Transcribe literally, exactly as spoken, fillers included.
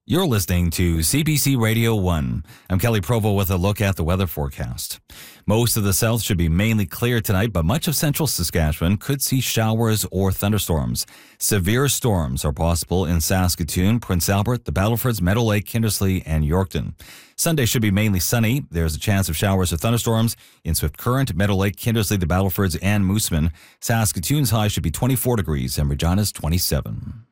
You're listening to C B C Radio one. I'm Kelly Provo with a look at the weather forecast. Most of the south should be mainly clear tonight, but much of central Saskatchewan could see showers or thunderstorms. Severe storms are possible in Saskatoon, Prince Albert, the Battlefords, Meadow Lake, Kindersley, and Yorkton. Sunday should be mainly sunny. There's a chance of showers or thunderstorms in Swift Current, Meadow Lake, Kindersley, the Battlefords, and Moosomin. Saskatoon's high should be twenty-four degrees and Regina's twenty-seven.